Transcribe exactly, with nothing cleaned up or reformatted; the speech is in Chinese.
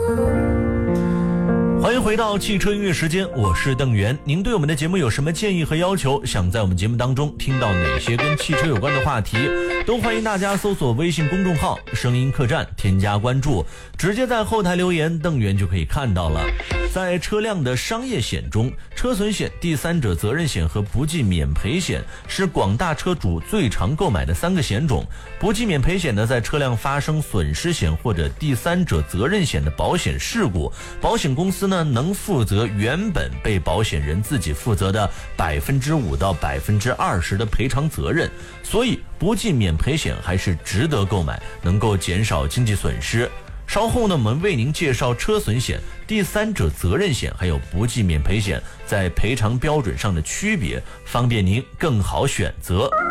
欢迎回到汽车音乐时间，我是邓源。您对我们的节目有什么建议和要求？想在我们节目当中听到哪些跟汽车有关的话题，都欢迎大家搜索微信公众号声音客栈，添加关注，直接在后台留言，邓源就可以看到了。在车辆的商业险中，车损险、第三者责任险和不计免赔险是广大车主最常购买的三个险种。不计免赔险呢，在车辆发生损失险或者第三者责任险的保险事故，保险公司呢能负责原本被保险人自己负责的百分之五到百分之二十的赔偿责任，所以不计免赔险还是值得购买，能够减少经济损失。稍后呢，我们为您介绍车损险、第三者责任险还有不计免赔险在赔偿标准上的区别，方便您更好选择。